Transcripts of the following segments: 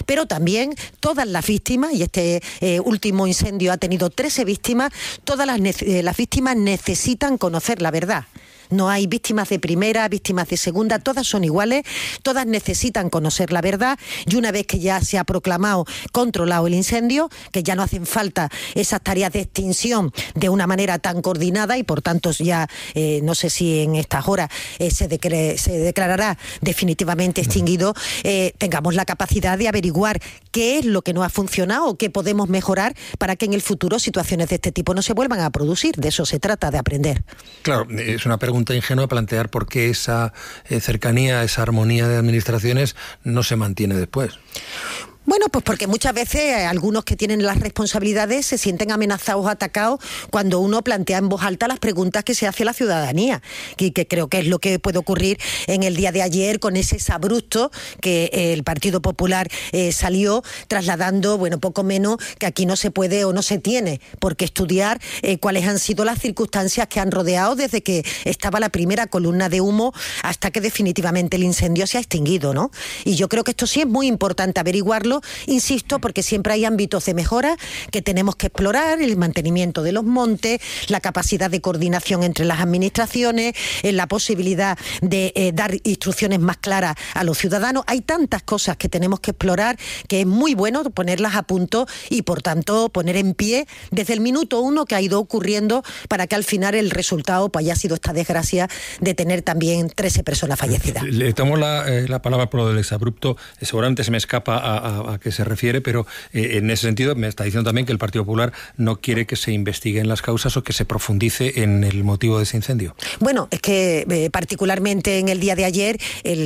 pero también todas las víctimas, y este último incendio ha tenido 13 víctimas, todas las víctimas necesitan conocer la verdad. No hay víctimas de primera, víctimas de segunda, todas son iguales, todas necesitan conocer la verdad, y una vez que ya se ha proclamado controlado el incendio, que ya no hacen falta esas tareas de extinción de una manera tan coordinada, y por tanto ya no sé si en estas horas se declarará definitivamente extinguido, tengamos la capacidad de averiguar qué es lo que no ha funcionado o qué podemos mejorar para que en el futuro situaciones de este tipo no se vuelvan a producir. De eso se trata, de aprender. Claro, es una pregunta ingenua plantear por qué esa cercanía, esa armonía de administraciones no se mantiene después. Bueno, pues porque muchas veces algunos que tienen las responsabilidades se sienten amenazados o atacados cuando uno plantea en voz alta las preguntas que se hace a la ciudadanía, y que creo que es lo que puede ocurrir en el día de ayer con ese exabrupto que el Partido Popular salió trasladando, bueno, poco menos que aquí no se puede o no se tiene por qué estudiar cuáles han sido las circunstancias que han rodeado desde que estaba la primera columna de humo hasta que definitivamente el incendio se ha extinguido, ¿no? Y yo creo que esto sí es muy importante averiguarlo, insisto, porque siempre hay ámbitos de mejora que tenemos que explorar: el mantenimiento de los montes, la capacidad de coordinación entre las administraciones, la posibilidad de dar instrucciones más claras a los ciudadanos. Hay tantas cosas que tenemos que explorar que es muy bueno ponerlas a punto y, por tanto, poner en pie desde el minuto uno que ha ido ocurriendo para que al final el resultado pues haya sido esta desgracia de tener también 13 personas fallecidas. Le tomo la palabra por lo del exabrupto. Seguramente se me escapa a qué se refiere, pero en ese sentido me está diciendo también que el Partido Popular no quiere que se investiguen las causas o que se profundice en el motivo de ese incendio. Bueno, es que particularmente en el día de ayer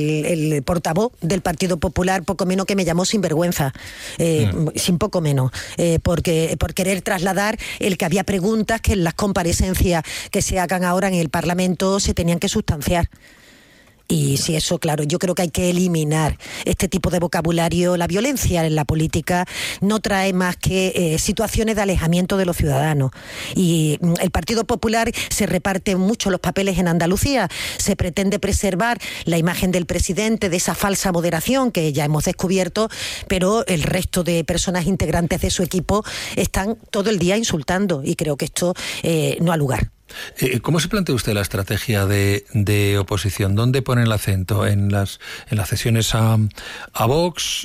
el portavoz del Partido Popular poco menos que me llamó sinvergüenza, sin poco menos, por querer trasladar el que había preguntas que en las comparecencias que se hagan ahora en el Parlamento se tenían que sustanciar. Y si eso, claro, yo creo que hay que eliminar este tipo de vocabulario. La violencia en la política no trae más que situaciones de alejamiento de los ciudadanos. Y el Partido Popular se reparte mucho los papeles en Andalucía. Se pretende preservar la imagen del presidente, de esa falsa moderación que ya hemos descubierto, pero el resto de personas integrantes de su equipo están todo el día insultando, y creo que esto no ha lugar. ¿Cómo se plantea usted la estrategia de oposición? ¿Dónde pone el acento? ¿En las cesiones a Vox?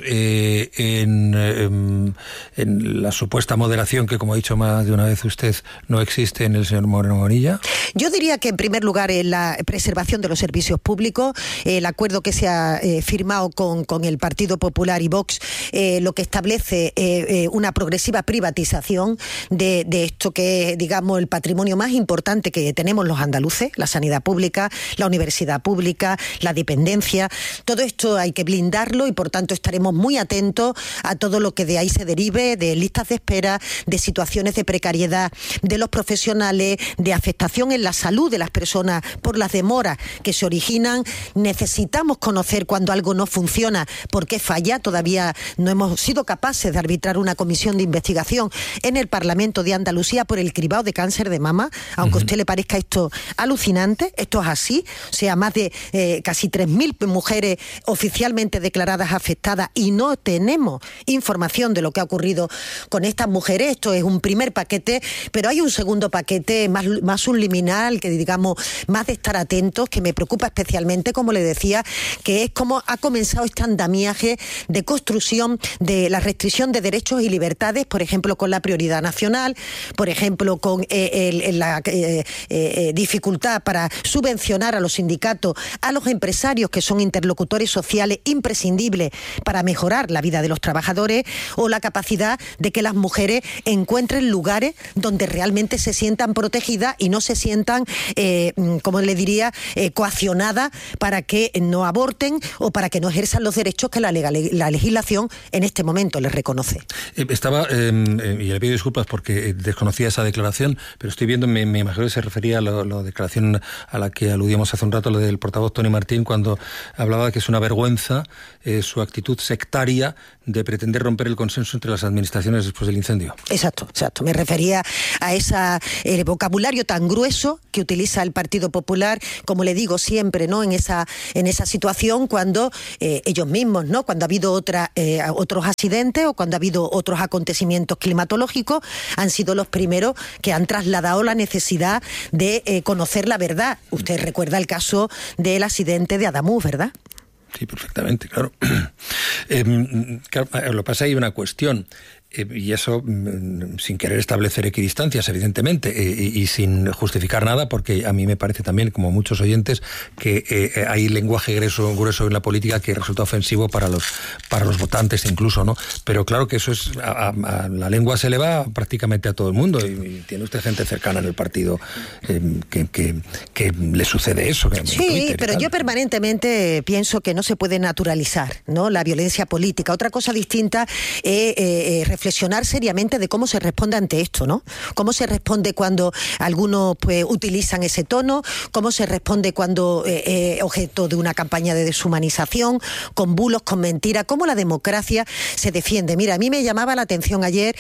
¿En la supuesta moderación que, como ha dicho más de una vez usted, no existe en el señor Moreno Bonilla? Yo diría que en primer lugar en la preservación de los servicios públicos, el acuerdo que se ha firmado con el Partido Popular y Vox, lo que establece una progresiva privatización de esto que es, digamos, el patrimonio más importante que tenemos los andaluces: la sanidad pública, la universidad pública, la dependencia. Todo esto hay que blindarlo, y por tanto estaremos muy atentos a todo lo que de ahí se derive, de listas de espera, de situaciones de precariedad de los profesionales, de afectación en la salud de las personas por las demoras que se originan. Necesitamos conocer cuando algo no funciona, por qué falla. Todavía no hemos sido capaces de arbitrar una comisión de investigación en el Parlamento de Andalucía por el cribado de cáncer de mama, aunque a usted le parezca esto alucinante, esto es así. O sea, más de casi 3.000 mujeres oficialmente declaradas afectadas, y no tenemos información de lo que ha ocurrido con estas mujeres. Esto es un primer paquete, pero hay un segundo paquete más subliminal, que digamos más de estar atentos, que me preocupa especialmente, como le decía, que es cómo ha comenzado este andamiaje de construcción de la restricción de derechos y libertades, por ejemplo con la prioridad nacional, por ejemplo con la dificultad para subvencionar a los sindicatos, a los empresarios, que son interlocutores sociales imprescindibles para mejorar la vida de los trabajadores, o la capacidad de que las mujeres encuentren lugares donde realmente se sientan protegidas y no se sientan, como le diría, coaccionadas para que no aborten o para que no ejerzan los derechos que la legislación en este momento les reconoce. Y le pido disculpas porque desconocía esa declaración, pero estoy viendo, me imagino consejero se refería a la declaración a la que aludíamos hace un rato, lo del portavoz Tony Martín, cuando hablaba de que es una vergüenza su actitud sectaria de pretender romper el consenso entre las administraciones después del incendio. Exacto. Me refería a el vocabulario tan grueso que utiliza el Partido Popular, como le digo siempre, ¿no? En esa situación cuando ellos mismos, ¿no? Cuando ha habido otros accidentes o cuando ha habido otros acontecimientos climatológicos, han sido los primeros que han trasladado la necesidad de conocer la verdad. Usted recuerda el caso del accidente de Adamuz, ¿verdad? Sí, perfectamente, claro. Lo que pasa, hay una cuestión. Y eso sin querer establecer equidistancias, evidentemente, y sin justificar nada, porque a mí me parece también, como muchos oyentes, que hay lenguaje grueso en la política que resulta ofensivo para los votantes incluso, ¿no? Pero claro que eso es, la lengua se le va prácticamente a todo el mundo, y tiene usted gente cercana en el partido que le sucede eso. Sí, pero yo permanentemente pienso que no se puede naturalizar, ¿no?, la violencia política. Otra cosa distinta es reflexionar seriamente de cómo se responde ante esto, ¿no? Cómo se responde cuando algunos utilizan ese tono, cómo se responde cuando objeto de una campaña de deshumanización, con bulos, con mentiras, cómo la democracia se defiende. Mira, a mí me llamaba la atención ayer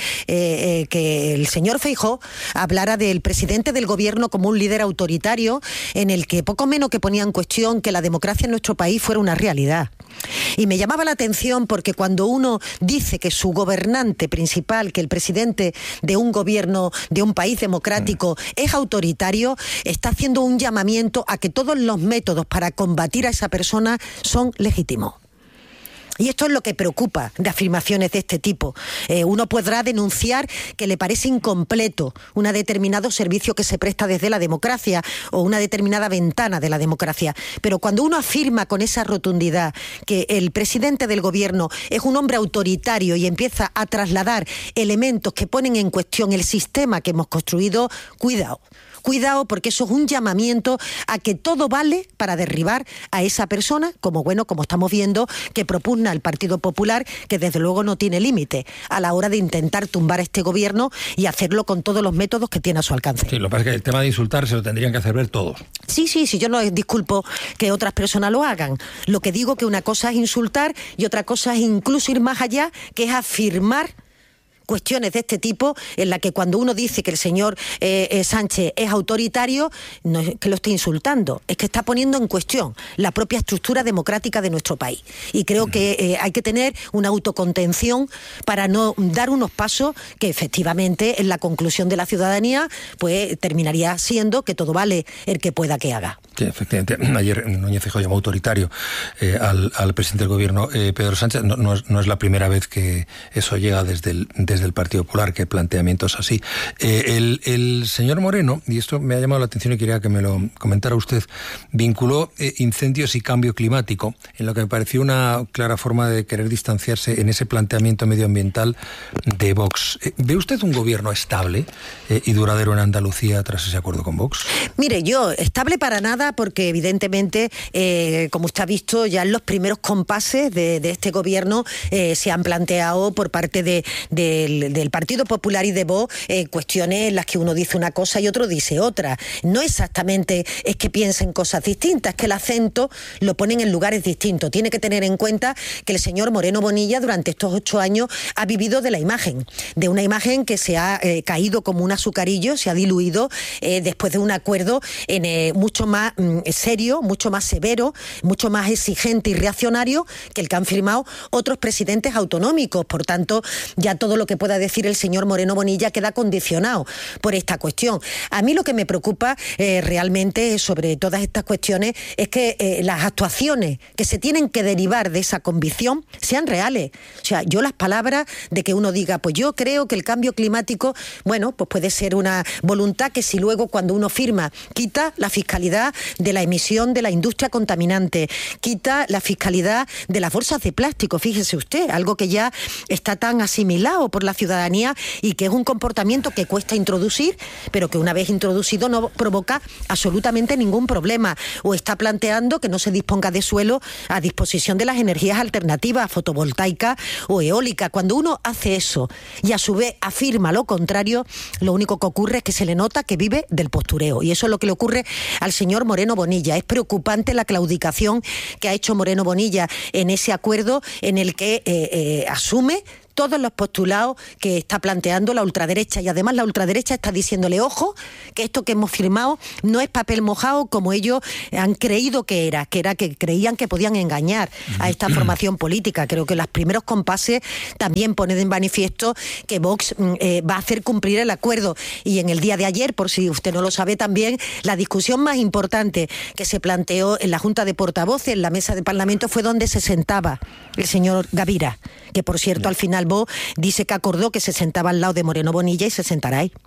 que el señor Feijóo hablara del presidente del gobierno como un líder autoritario, en el que poco menos que ponía en cuestión que la democracia en nuestro país fuera una realidad. Y me llamaba la atención porque cuando uno dice que su gobernante principal, que el presidente de un gobierno, de un país democrático, es autoritario, está haciendo un llamamiento a que todos los métodos para combatir a esa persona son legítimos. Y esto es lo que preocupa de afirmaciones de este tipo. Uno podrá denunciar que le parece incompleto un determinado servicio que se presta desde la democracia o una determinada ventana de la democracia. Pero cuando uno afirma con esa rotundidad que el presidente del gobierno es un hombre autoritario y empieza a trasladar elementos que ponen en cuestión el sistema que hemos construido, cuidado. Cuidado, porque eso es un llamamiento a que todo vale para derribar a esa persona, como estamos viendo que propugna el Partido Popular, que desde luego no tiene límite a la hora de intentar tumbar este gobierno y hacerlo con todos los métodos que tiene a su alcance. Sí, lo que pasa es que el tema de insultar se lo tendrían que hacer ver todos. Sí, yo no disculpo que otras personas lo hagan. Lo que digo que una cosa es insultar y otra cosa es incluso ir más allá, que es afirmar cuestiones de este tipo, en la que cuando uno dice que el señor Sánchez es autoritario, no es que lo esté insultando, es que está poniendo en cuestión la propia estructura democrática de nuestro país. Y creo que hay que tener una autocontención para no dar unos pasos que efectivamente en la conclusión de la ciudadanía pues terminaría siendo que todo vale el que pueda que haga. Sí, efectivamente. Ayer Núñez Feijóo llamó autoritario al presidente del gobierno, Pedro Sánchez. No es la primera vez que eso llega desde el Partido Popular, que planteamientos así. El señor Moreno, y esto me ha llamado la atención y quería que me lo comentara usted, vinculó incendios y cambio climático, en lo que me pareció una clara forma de querer distanciarse en ese planteamiento medioambiental de Vox. ¿Ve usted un gobierno estable y duradero en Andalucía tras ese acuerdo con Vox? Mire, yo, estable para nada, porque evidentemente, como usted ha visto, ya en los primeros compases de este gobierno se han planteado por parte del Partido Popular y de Vox cuestiones en las que uno dice una cosa y otro dice otra. No exactamente es que piensen cosas distintas, es que el acento lo ponen en lugares distintos. Tiene que tener en cuenta que el señor Moreno Bonilla durante estos 8 años ha vivido de la imagen, de una imagen que se ha caído como un azucarillo, se ha diluido después de un acuerdo mucho más serio, mucho más severo, mucho más exigente y reaccionario que el que han firmado otros presidentes autonómicos. Por tanto, ya todo lo que pueda decir el señor Moreno Bonilla queda condicionado por esta cuestión. A mí lo que me preocupa realmente sobre todas estas cuestiones es que las actuaciones que se tienen que derivar de esa convicción sean reales. O sea, yo las palabras de que uno diga, pues yo creo que el cambio climático, bueno, pues puede ser una voluntad que si luego cuando uno firma quita la fiscalidad de la emisión de la industria contaminante, quita la fiscalidad de las bolsas de plástico, fíjese usted, algo que ya está tan asimilado por la ciudadanía y que es un comportamiento que cuesta introducir, pero que una vez introducido no provoca absolutamente ningún problema. O está planteando que no se disponga de suelo a disposición de las energías alternativas, fotovoltaica o eólica. Cuando uno hace eso y a su vez afirma lo contrario, lo único que ocurre es que se le nota que vive del postureo. Y eso es lo que le ocurre al señor Moreno Bonilla. Es preocupante la claudicación que ha hecho Moreno Bonilla en ese acuerdo en el que asume todos los postulados que está planteando la ultraderecha, y además la ultraderecha está diciéndole, ojo, que esto que hemos firmado no es papel mojado como ellos han creído que era que creían que podían engañar a esta formación política. Creo que los primeros compases también ponen en manifiesto que Vox va a hacer cumplir el acuerdo. Y en el día de ayer, por si usted no lo sabe también, la discusión más importante que se planteó en la Junta de Portavoces, en la mesa de Parlamento, fue donde se sentaba el señor Gavira, que por cierto al final Vox dice que acordó que se sentaba al lado de Moreno Bonilla y se sentará ahí.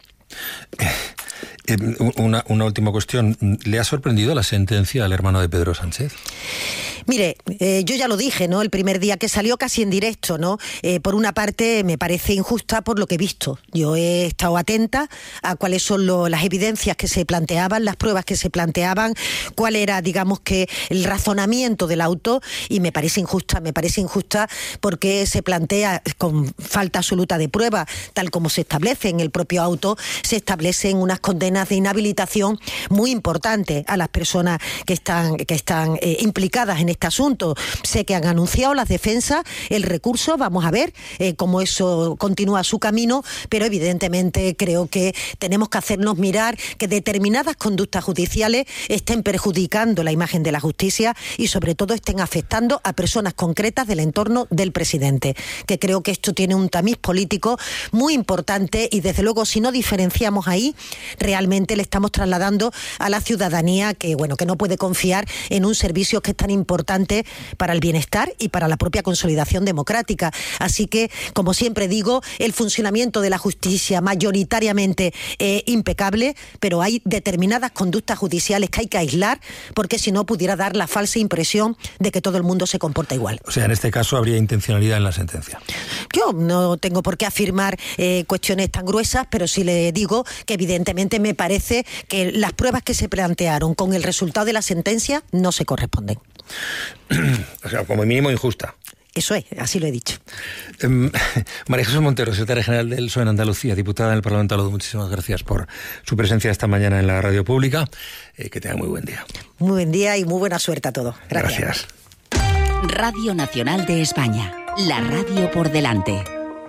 Una última cuestión. ¿Le ha sorprendido la sentencia al hermano de Pedro Sánchez? Mire, yo ya lo dije, ¿no? El primer día que salió casi en directo, ¿no? Por una parte me parece injusta por lo que he visto. Yo he estado atenta a cuáles son las evidencias que se planteaban, las pruebas que se planteaban, cuál era, digamos, que el razonamiento del auto, y me parece injusta porque se plantea con falta absoluta de prueba, tal como se establece en el propio auto, se establecen unas condenas de inhabilitación muy importantes a las personas que están implicadas en este asunto. Sé que han anunciado las defensas el recurso, vamos a ver cómo eso continúa su camino, pero evidentemente creo que tenemos que hacernos mirar que determinadas conductas judiciales estén perjudicando la imagen de la justicia y sobre todo estén afectando a personas concretas del entorno del presidente, que creo que esto tiene un tamiz político muy importante y desde luego si no diferenciamos ahí, realmente le estamos trasladando a la ciudadanía que no puede confiar en un servicio que es tan importante para el bienestar y para la propia consolidación democrática. Así que, como siempre digo, el funcionamiento de la justicia mayoritariamente impecable, pero hay determinadas conductas judiciales que hay que aislar porque si no pudiera dar la falsa impresión de que todo el mundo se comporta igual. O sea, en este caso habría intencionalidad en la sentencia. Yo no tengo por qué afirmar cuestiones tan gruesas, pero sí le digo que evidentemente me parece que las pruebas que se plantearon con el resultado de la sentencia no se corresponden. O sea, como mínimo injusta. Eso es, así lo he dicho. María Jesús Montero, secretaria general del PSOE en Andalucía, diputada en el Parlamento de Andaluz, muchísimas gracias por su presencia esta mañana en la radio pública. Que tenga muy buen día. Muy buen día y muy buena suerte a todos. Gracias. Radio Nacional de España, la radio por delante.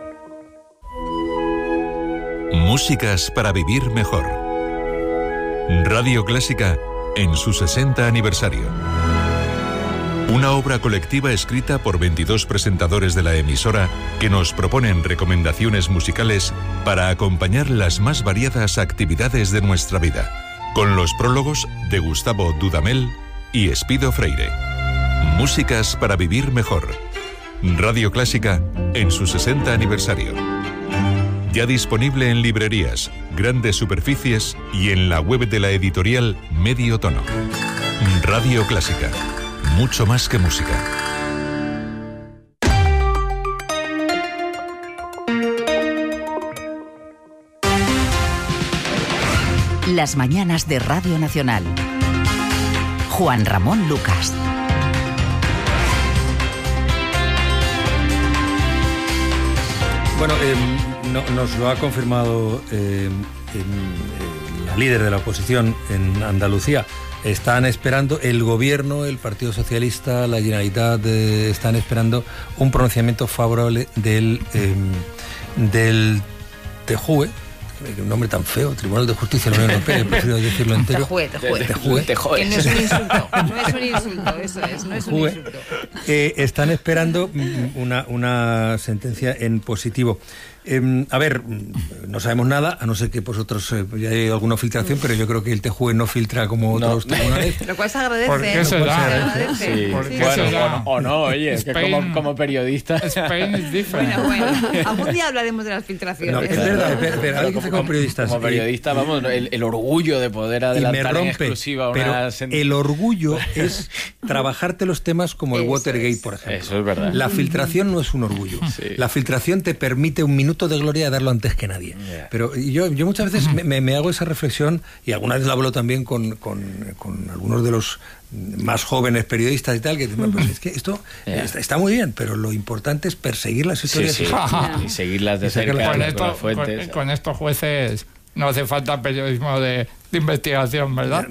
Músicas para vivir mejor. Radio Clásica en su 60 aniversario. Una obra colectiva escrita por 22 presentadores de la emisora que nos proponen recomendaciones musicales para acompañar las más variadas actividades de nuestra vida, con los prólogos de Gustavo Dudamel y Espido Freire. Músicas para vivir mejor. Radio Clásica en su 60 aniversario. Ya disponible en librerías, grandes superficies y en la web de la editorial Medio Tono. Radio Clásica. Mucho más que música. Las mañanas de Radio Nacional. Juan Ramón Lucas. Bueno, nos lo ha confirmado la líder de la oposición en Andalucía. Están esperando, el gobierno, el Partido Socialista, la Generalitat, están esperando un pronunciamiento favorable del TJUE, un nombre tan feo, Tribunal de Justicia de la Unión Europea, prefiero decirlo entero. TJUE. Que no es un insulto, no es un insulto, eso es, no es un insulto. Están esperando una sentencia en positivo. A ver, no sabemos nada, a no ser que vosotros ya hay alguna filtración, pero yo creo que el TJUE no filtra como otros tribunales. Lo cual se agradece. ¿Por qué será? Sí. Bueno, o no, oye, es que como periodista... Spain is different. Bueno, algún día hablaremos de las filtraciones. No, es verdad, pero hay que pasa como periodistas. Como periodista, vamos, el orgullo de poder adelantar en exclusiva una sentencia. El orgullo es trabajarte los temas como el Watergate, por ejemplo. Eso es verdad. La filtración no es un orgullo. Sí. La filtración te permite un minuto de gloria de darlo antes que nadie. Yeah. Pero yo muchas veces me hago esa reflexión, y alguna vez la hablo también con algunos de los más jóvenes periodistas y tal, que dicen, pues es que esto está muy bien, pero lo importante es perseguir las historias y seguirlas de cerca con las fuentes. Con estos jueces no hace falta periodismo de investigación, ¿verdad?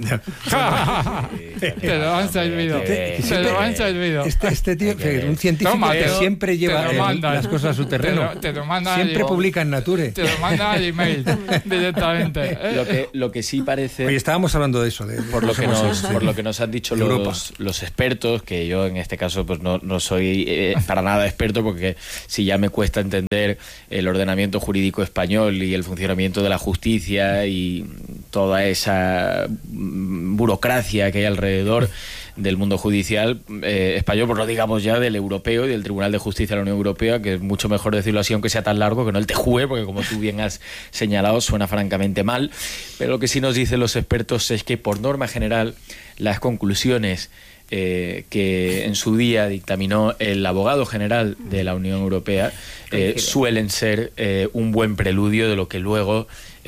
Te lo han servido. Te lo han servido. Este tío, un científico que siempre lleva las cosas a su terreno. Te lo manda siempre publica en Nature. Te lo manda al email directamente. Lo que sí parece... Oye, estábamos hablando de eso. Por lo que nos han dicho los expertos, que yo en este caso pues no soy para nada experto, porque si ya me cuesta entender el ordenamiento jurídico español y el funcionamiento de la justicia y toda esa burocracia que hay alrededor del mundo judicial español, pues no digamos ya del europeo y del Tribunal de Justicia de la Unión Europea, que es mucho mejor decirlo así, aunque sea tan largo, que no el TJUE, porque como tú bien has señalado, suena francamente mal. Pero lo que sí nos dicen los expertos es que, por norma general, las conclusiones que en su día dictaminó el abogado general de la Unión Europea suelen ser un buen preludio de lo que luego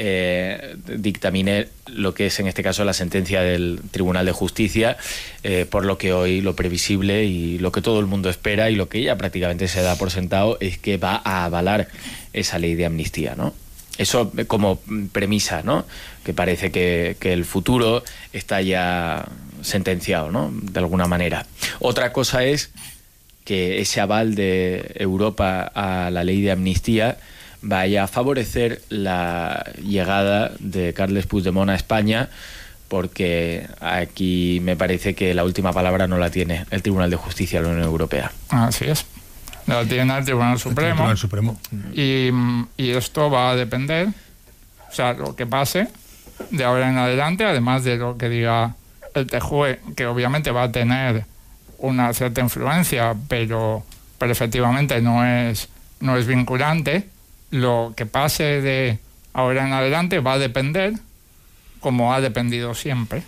dictamine lo que es en este caso la sentencia del Tribunal de Justicia, por lo que hoy lo previsible y lo que todo el mundo espera y lo que ya prácticamente se da por sentado es que va a avalar esa ley de amnistía, ¿no? Eso como premisa, ¿no? Que parece que el futuro está ya sentenciado, ¿no? De alguna manera. Otra cosa es que ese aval de Europa a la ley de amnistía vaya a favorecer la llegada de Carles Puigdemont a España, porque aquí me parece que la última palabra no la tiene el Tribunal de Justicia de la Unión Europea. Así es. La tiene el Tribunal Supremo. Y esto va a depender, o sea, lo que pase de ahora en adelante, además de lo que diga el TJUE, que obviamente va a tener una cierta influencia, pero efectivamente no es vinculante. Lo que pase de ahora en adelante va a depender, como ha dependido siempre,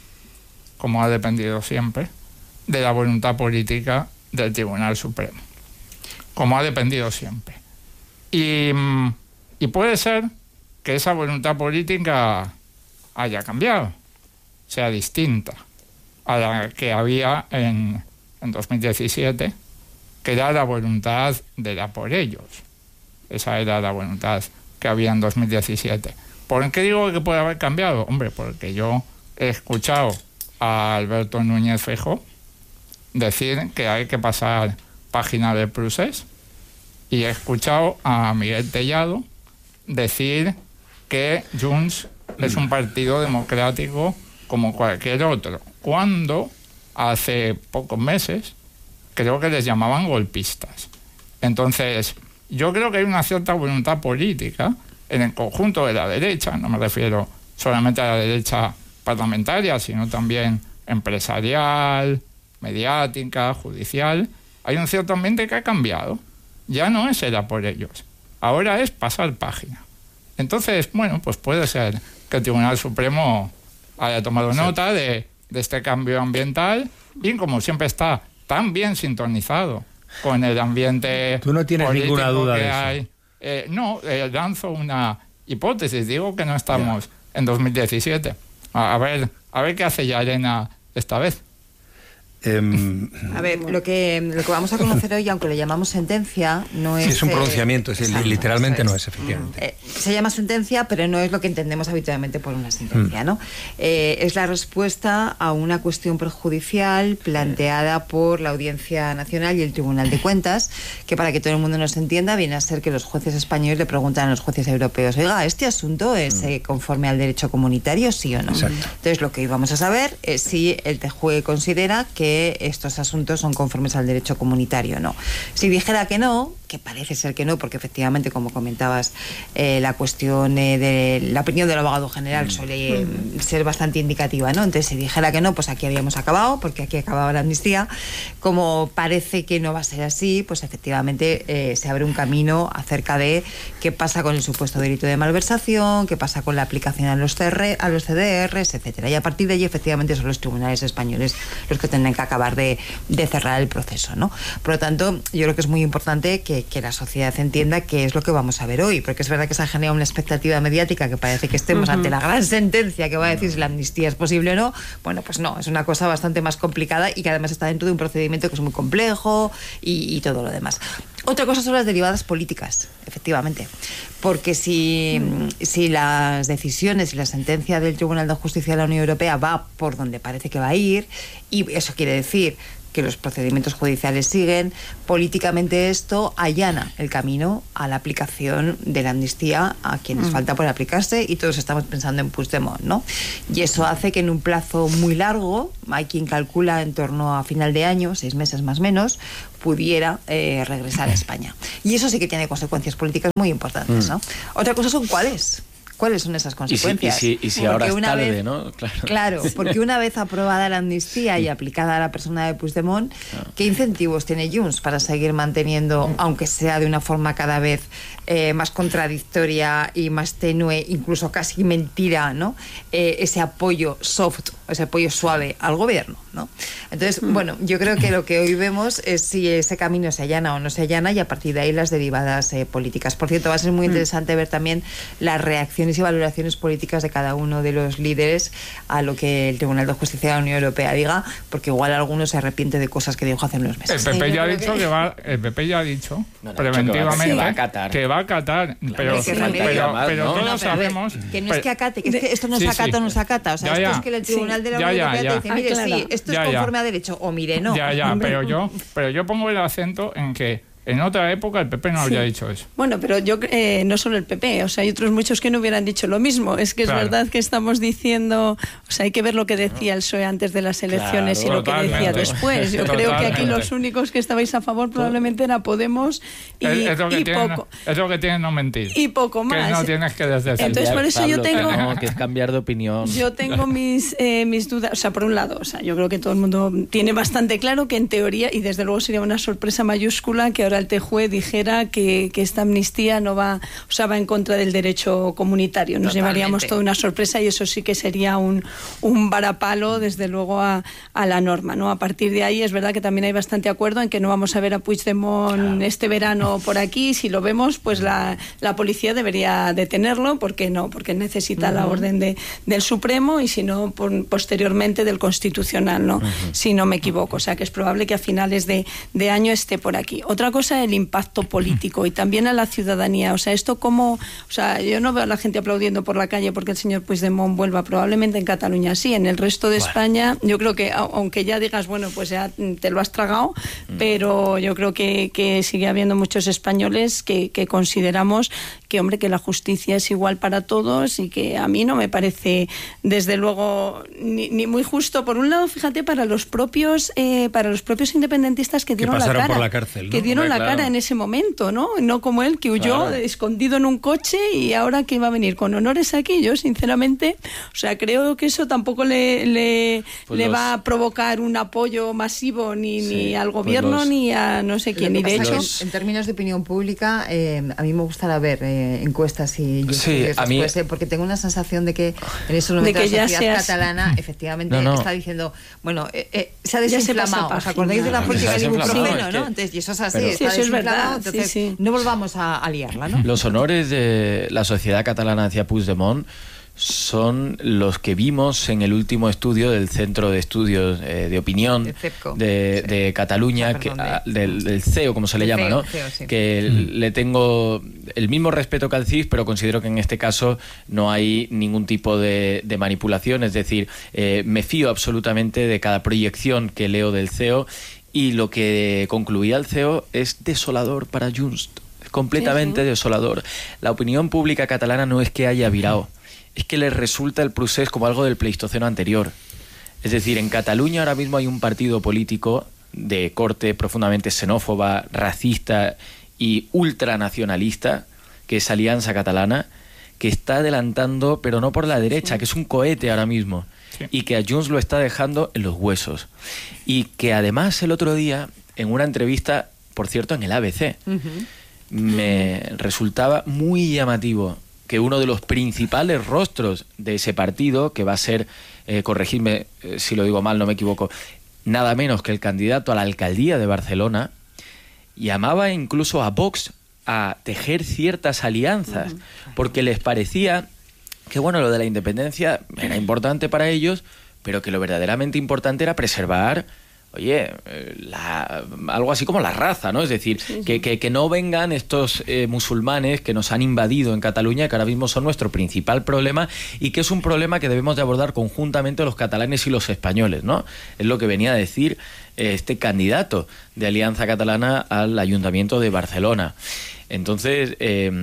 de la voluntad política del Tribunal Supremo. Como ha dependido siempre. Y puede ser que esa voluntad política haya cambiado, sea distinta a la que había en 2017, que era la voluntad de la por ellos. Esa era la voluntad que había en 2017. ¿Por qué digo que puede haber cambiado? Hombre, porque yo he escuchado a Alberto Núñez Feijóo decir que hay que pasar página del procés, y he escuchado a Miguel Tellado decir que Junts es un partido democrático como cualquier otro, cuando hace pocos meses creo que les llamaban golpistas. Entonces, yo creo que hay una cierta voluntad política en el conjunto de la derecha, no me refiero solamente a la derecha parlamentaria, sino también empresarial, mediática, judicial. Hay un cierto ambiente que ha cambiado. Ya no es era por ellos, ahora es pasar página. Entonces, bueno, pues puede ser que el Tribunal Supremo haya tomado nota de este cambio ambiental, y como siempre está tan bien sintonizado con el ambiente. Tú no tienes ninguna duda de hay. Lanzo una hipótesis, digo que no estamos en 2017. A ver qué hace Llarena esta vez. A ver, lo que vamos a conocer hoy, aunque lo llamamos sentencia, no es... Sí, es un pronunciamiento, literalmente no es, efectivamente. Se llama sentencia, pero no es lo que entendemos habitualmente por una sentencia, ¿no? Es la respuesta a una cuestión prejudicial planteada por la Audiencia Nacional y el Tribunal de Cuentas, que, para que todo el mundo nos entienda, viene a ser que los jueces españoles le preguntan a los jueces europeos: oiga, ¿este asunto es conforme al derecho comunitario, sí o no? Exacto. Entonces, lo que hoy vamos a saber es si el TJUE considera que que estos asuntos son conformes al derecho comunitario o no. Si dijera que no, que parece ser que no, porque efectivamente, como comentabas, la cuestión de la opinión del abogado general suele ser bastante indicativa, ¿no? Entonces, si dijera que no, pues aquí habíamos acabado, porque aquí acababa la amnistía. Como parece que no va a ser así, pues efectivamente se abre un camino acerca de qué pasa con el supuesto delito de malversación, qué pasa con la aplicación a los CDRs, etcétera. Y a partir de allí, efectivamente, son los tribunales españoles los que tendrán que acabar de cerrar el proceso, ¿no? Por lo tanto, yo creo que es muy importante que la sociedad entienda qué es lo que vamos a ver hoy, porque es verdad que se ha generado una expectativa mediática que parece que estemos ante la gran sentencia que va a decir si la amnistía es posible o no. Bueno, pues no, es una cosa bastante más complicada y que además está dentro de un procedimiento que es muy complejo y todo lo demás. Otra cosa son las derivadas políticas, efectivamente, porque si las decisiones y la sentencia del Tribunal de Justicia de la Unión Europea va por donde parece que va a ir, y eso quiere decir que los procedimientos judiciales siguen, políticamente esto allana el camino a la aplicación de la amnistía a quienes falta por aplicarse, y todos estamos pensando en Puigdemont, ¿no? Y eso hace que en un plazo muy largo, hay quien calcula en torno a final de año, 6 meses más o menos, pudiera regresar a España. Y eso sí que tiene consecuencias políticas muy importantes, ¿no? Otra cosa son cuáles son esas consecuencias. Y si ahora es tarde, ¿no? Claro, porque una vez aprobada la amnistía y aplicada a la persona de Puigdemont, ¿qué incentivos tiene Junts para seguir manteniendo, aunque sea de una forma cada vez más contradictoria y más tenue, incluso casi mentira, ¿no? Ese apoyo soft, ese apoyo suave al gobierno, ¿no? Entonces, bueno, yo creo que lo que hoy vemos es si ese camino se allana o no se allana, y a partir de ahí las derivadas políticas. Por cierto, va a ser muy interesante ver también las reacciones y valoraciones políticas de cada uno de los líderes a lo que el Tribunal de Justicia de la Unión Europea diga, porque igual alguno se arrepiente de cosas que dijo hace unos meses. El PP ya ha dicho preventivamente que va a acatar, pero todos sabemos que no es que acate, que es que esto no se acata o no se acata, o sea, esto es que el Tribunal de la Unión Europea te dice, mire, sí, esto es conforme a derecho, o mire, no. Pero yo pongo el acento en que en otra época el PP no habría dicho eso. Bueno, pero yo no solo el PP, o sea, hay otros muchos que no hubieran dicho lo mismo. Es que es verdad que estamos diciendo, o sea, hay que ver lo que decía el PSOE antes de las elecciones y lo que decía después. Yo creo que aquí los únicos que estabais a favor probablemente era Podemos y poco. Es lo que tienen no mentir. Y poco más. Que no tienes que desdecir. Entonces, por eso Pablo, yo tengo... que es cambiar de opinión. Yo tengo mis dudas. O sea, por un lado, o sea, yo creo que todo el mundo tiene bastante claro que en teoría, y desde luego sería una sorpresa mayúscula, que ahora el TJUE dijera que esta amnistía no va, o sea, va en contra del derecho comunitario. Nos llevaríamos toda una sorpresa, y eso sí que sería un varapalo, desde luego, a la norma, ¿no? A partir de ahí es verdad que también hay bastante acuerdo en que no vamos a ver a Puigdemont este verano por aquí. Si lo vemos, pues la policía debería detenerlo, porque necesita la orden del Supremo, y si no, posteriormente del Constitucional, ¿no? Si no me equivoco. O sea, que es probable que a finales de año esté por aquí. Otra cosa, el impacto político y también a la ciudadanía. O sea, esto como... O sea, yo no veo a la gente aplaudiendo por la calle porque el señor Puigdemont vuelva. Probablemente en Cataluña sí. En el resto de España, yo creo que, aunque ya digas, bueno, pues ya te lo has tragado, pero yo creo que sigue habiendo muchos españoles que consideramos que, hombre, que la justicia es igual para todos, y que a mí no me parece, desde luego, ni muy justo. Por un lado, fíjate, para los propios independentistas que dieron la cara. Por la cárcel, ¿no? Que dieron la cara en ese momento, ¿no? No como él, que huyó escondido en un coche, y ahora que iba a venir con honores aquí. Yo, sinceramente, o sea, creo que eso tampoco le va a provocar un apoyo masivo ni al gobierno ni a no sé quién. Y de hecho, en términos de opinión pública, a mí me gustaría ver encuestas y porque tengo una sensación de que en esos momentos la sociedad catalana efectivamente está diciendo, bueno, se ha desinflamado. ¿Os acordáis de la política del ibuprofeno, no? Entonces, y eso es así, está desinflamado, entonces no volvamos a liarla, ¿no? Los honores de la sociedad catalana hacia Puigdemont son los que vimos en el último estudio del Centro de Estudios de Opinión de Cataluña, del CEO, como se le llama, ¿no? CEO, sí. Que le tengo el mismo respeto que al CIS, pero considero que en este caso no hay ningún tipo de manipulación. Es decir, me fío absolutamente de cada proyección que leo del CEO, y lo que concluía el CEO es desolador para Junts, completamente desolador. La opinión pública catalana no es que haya virado, es que les resulta el procés como algo del Pleistoceno anterior. Es decir, en Cataluña ahora mismo hay un partido político de corte profundamente xenófoba, racista y ultranacionalista, que es Alianza Catalana, que está adelantando, pero no por la derecha, que es un cohete ahora mismo, y que a Junts lo está dejando en los huesos. Y que además el otro día, en una entrevista, por cierto, en el ABC, me resultaba muy llamativo que uno de los principales rostros de ese partido, que va a ser, corregidme si lo digo mal, no me equivoco, nada menos que el candidato a la alcaldía de Barcelona, llamaba incluso a Vox a tejer ciertas alianzas, porque les parecía que bueno, lo de la independencia era importante para ellos, pero que lo verdaderamente importante era preservar, oye, algo así como la raza, ¿no? Es decir, que no vengan estos musulmanes que nos han invadido en Cataluña, que ahora mismo son nuestro principal problema y que es un problema que debemos de abordar conjuntamente los catalanes y los españoles, ¿no? Es lo que venía a decir este candidato de Alianza Catalana al Ayuntamiento de Barcelona. Entonces,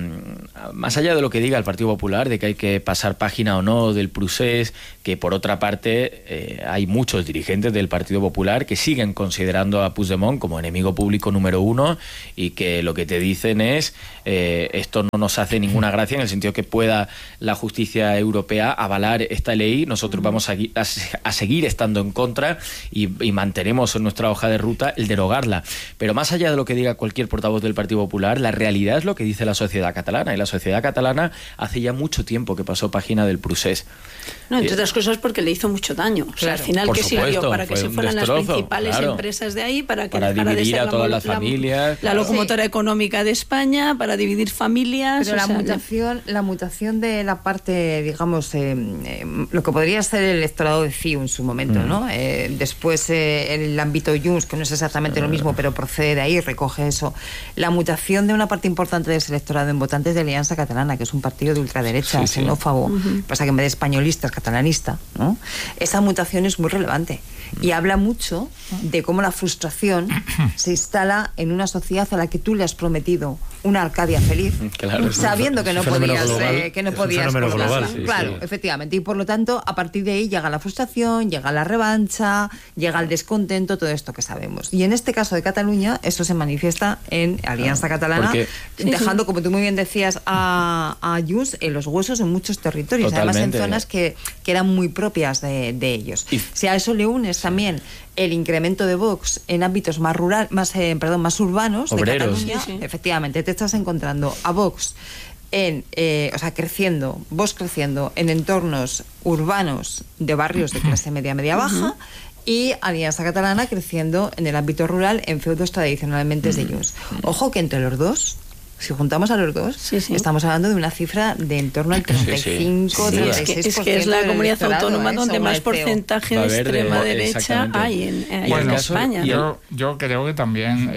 más allá de lo que diga el Partido Popular, de que hay que pasar página o no del procés, que por otra parte hay muchos dirigentes del Partido Popular que siguen considerando a Puigdemont como enemigo público número 1 y que lo que te dicen es esto no nos hace ninguna gracia en el sentido que pueda la justicia europea avalar esta ley, nosotros vamos a seguir estando en contra y mantenemos en nuestra hoja de ruta el derogarla. Pero más allá de lo que diga cualquier portavoz del Partido Popular, la realidad es lo que dice la sociedad catalana, y la sociedad catalana hace ya mucho tiempo que pasó página del procés. No, entre otras cosas porque le hizo mucho daño. O sea, al final, ¿qué sirvió? Para que se fueran las principales empresas de ahí, para dejara de ser a todas las familias, la locomotora económica de España, para dividir familias. Pero la mutación de la parte, digamos, lo que podría ser el electorado de CiU en su momento, ¿no? Después el ámbito Junts, que no es exactamente lo mismo, pero procede de ahí, recoge eso. La mutación de una parte importante del electorado en votantes de Alianza Catalana, que es un partido de ultraderecha, xenófobo, pasa que en vez de españolista es catalanista, ¿no? Esa mutación es muy relevante y habla mucho de cómo la frustración se instala en una sociedad a la que tú le has prometido una Arcadia feliz, sabiendo que no podías global, claro, efectivamente, y por lo tanto a partir de ahí llega la frustración, llega la revancha, llega el descontento, todo esto que sabemos. Y en este caso de Cataluña eso se manifiesta en Alianza Catalana, dejando, como tú muy bien decías, a Junts en los huesos en muchos territorios. Totalmente. Además en zonas que eran muy propias de ellos. Si a eso le unes también el incremento de Vox en ámbitos más más urbanos, obreros, de Cataluña, efectivamente te estás encontrando a Vox creciendo en entornos urbanos de barrios de clase media baja, y Alianza Catalana creciendo en el ámbito rural en feudos tradicionalmente de Junts. Ojo que entre los dos, si juntamos a los dos, estamos hablando de una cifra de en torno al 35-36%. Es que es la comunidad autónoma donde más porcentaje de extrema derecha hay en España. Yo creo que también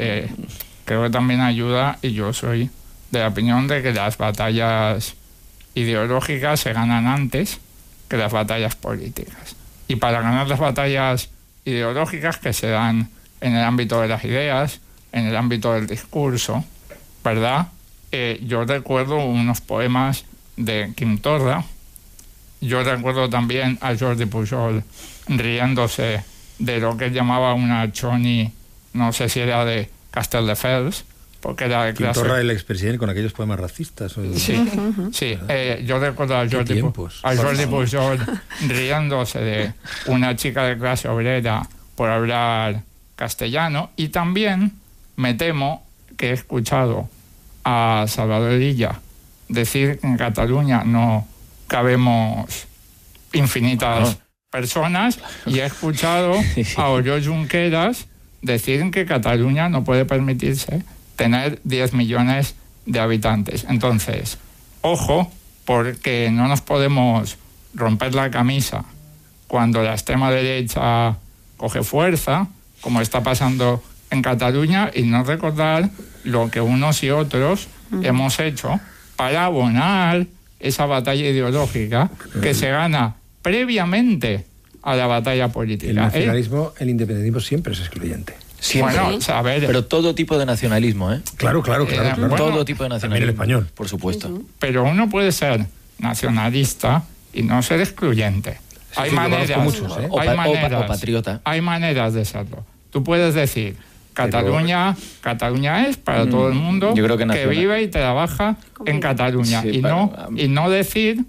ayuda, y yo soy de la opinión de que las batallas ideológicas se ganan antes que las batallas políticas. Y para ganar las batallas ideológicas que se dan en el ámbito de las ideas, en el ámbito del discurso, ¿verdad? Yo recuerdo unos poemas de Quim Torra. Yo recuerdo también a Jordi Pujol riéndose de lo que él llamaba una choni, no sé si era de Castelldefels, porque era de clase... Quim Torra, el expresidente, con aquellos poemas racistas. Sí. Yo recuerdo a Jordi Pujol riéndose de una chica de clase obrera por hablar castellano, y también me temo que he escuchado a Salvador Illa decir que en Cataluña no cabemos infinitas personas, y he escuchado a Oriol Junqueras decir que Cataluña no puede permitirse tener 10 millones de habitantes. Entonces, ojo, porque no nos podemos romper la camisa cuando la extrema derecha coge fuerza, como está pasando en Cataluña, y no recordar lo que unos y otros hemos hecho para abonar esa batalla ideológica que se gana previamente a la batalla política. El nacionalismo, el independentismo siempre es excluyente. Siempre. Bueno, pero todo tipo de nacionalismo, ¿eh? Claro. Todo tipo de nacionalismo. También el español. Por supuesto. Pero uno puede ser nacionalista y no ser excluyente. Hay maneras. Muchos, ¿eh? O patriota. Hay maneras de hacerlo. Tú puedes decir, Cataluña es para todo el mundo que vive y trabaja en Cataluña. Sí, y no decir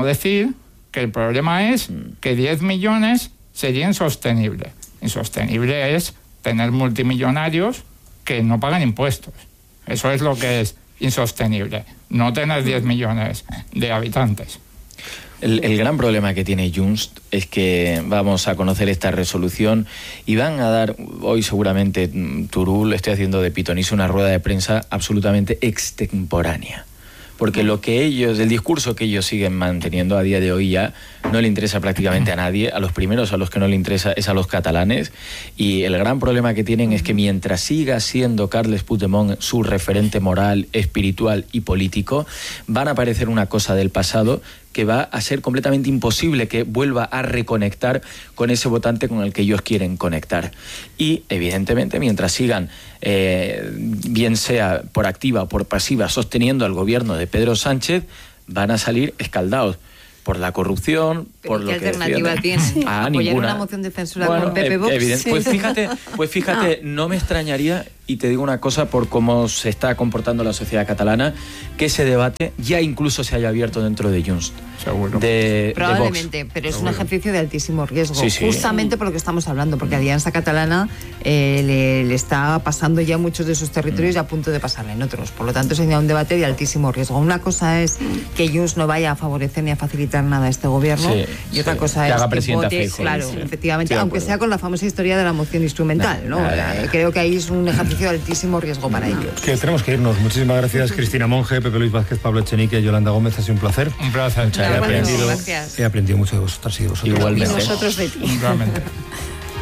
que el problema es que 10 millones sería insostenible. Insostenible es tener multimillonarios que no pagan impuestos. Eso es lo que es insostenible. No tener 10 millones de habitantes. El gran problema que tiene Junts es que vamos a conocer esta resolución y van a dar hoy seguramente Turull, estoy haciendo de pitonizo, una rueda de prensa absolutamente extemporánea. Porque el discurso que ellos siguen manteniendo a día de hoy ya no le interesa prácticamente a nadie. A los primeros a los que no le interesa es a los catalanes. Y el gran problema que tienen es que mientras siga siendo Carles Puigdemont su referente moral, espiritual y político, van a parecer una cosa del pasado que va a ser completamente imposible que vuelva a reconectar con ese votante con el que ellos quieren conectar. Y, evidentemente, mientras sigan, bien sea por activa o por pasiva, sosteniendo al gobierno de Pedro Sánchez, van a salir escaldados por la corrupción, por lo que ¿qué alternativa tienen? ¿Apoyar una moción de censura con Pepe Vox? Pues fíjate, no me extrañaría, y te digo una cosa por cómo se está comportando la sociedad catalana, que ese debate ya incluso se haya abierto dentro de Junts. Seguro. Probablemente, pero es un ejercicio de altísimo riesgo, justamente por lo que estamos hablando, porque Alianza Catalana le está pasando ya muchos de sus territorios y a punto de pasarle en otros. Por lo tanto, sería un debate de altísimo riesgo. Una cosa es que Junts no vaya a favorecer ni a facilitar nada a este gobierno, y otra cosa es que vote, efectivamente, aunque sea con la famosa historia de la moción instrumental, ¿no? Creo que ahí es un ejercicio de altísimo riesgo para ellos. Que tenemos que irnos. Muchísimas gracias, Cristina Monge, Pepe Luis Vázquez, Pablo Echenique, Yolanda Gómez. Ha sido un placer. Un placer. Gracias. He aprendido mucho de vosotros y de vosotros. Igualmente. Y nosotros de ti. Igualmente.